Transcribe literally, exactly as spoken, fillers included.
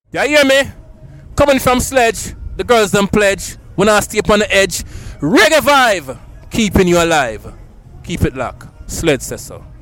You hear me? Coming from Sledge, the girls them pledge. When I stay up on the edge, reggae vibe, keeping you alive. Keep it locked. Sledge says so.